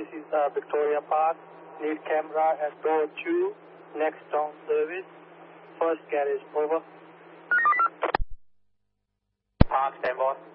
this is Victoria Park. Need camera at door 2, next down service. First garage, over. Park, stand by.